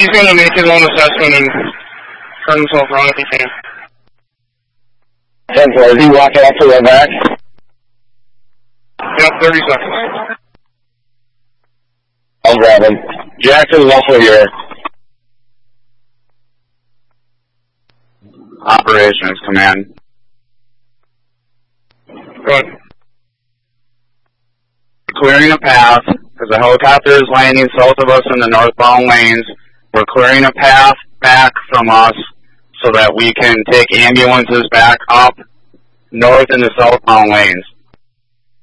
He's going to make his own assessment and turn himself around if he can. 10-4, is he walking out to the back? Yep, 30 seconds. I'll grab him. Jackson's also here. Operations Command. Good. Clearing a path, because the helicopter is landing south of us in the northbound lanes. We're clearing a path back from us so that we can take ambulances back up north in the southbound lanes.